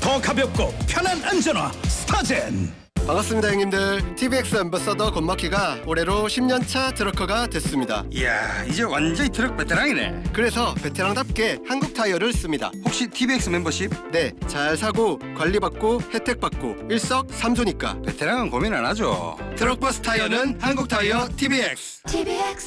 더 가볍고 편한 안전화 스타젠. 반갑습니다 형님들. TVX 앰버서더 권마키가 올해로 10년차 트럭커가 됐습니다. 이야, 이제 완전히 트럭 베테랑이네. 그래서 베테랑답게 한국 타이어를 씁니다. 혹시 TVX 멤버십? 네, 잘 사고 관리받고 혜택받고 일석삼조니까 베테랑은 고민 안 하죠. 트럭버스 타이어는 한국 타이어 TVX.